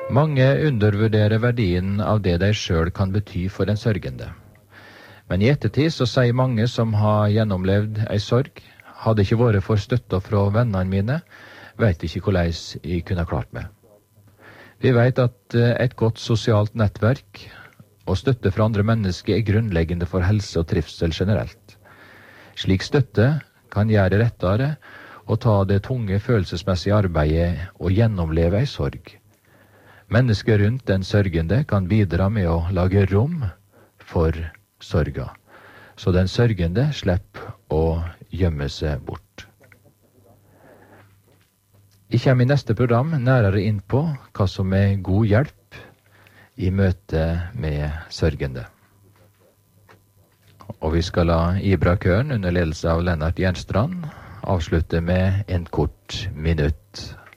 Mange undervurderer verdien av det de selv kan bety for en sørgende. Men i ettertid så sier mange som har gjennomlevd ei sorg, hadde ikke vært for støtta fra vennene mine, vet ikke hvordan jeg kunne klart meg. Vi vet at et godt sosialt nettverk og støtte fra andre mennesker er grunnleggende for helse og trivsel generelt. Slik støtte kan gjøre det rettere å ta det tunge følelsesmessige arbeidet og gjennomleve ei sorg. Mennesker rundt den sørgende kan bidra med å lage rom for sorga, så den sørgende slipper å gjemme seg bort. Jeg kommer i neste program nærere inn på hva som er god hjelp i møte med sørgende. Og vi skal la Ibra-køren under ledelse av Lennart Jernstrand avslutte med en kort minutt.